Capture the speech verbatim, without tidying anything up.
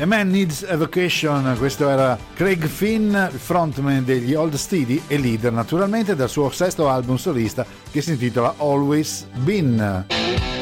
A Man Needs a Vacation, questo era Craig Finn, frontman degli Old Steady e leader naturalmente del suo sesto album solista che si intitola Always Been.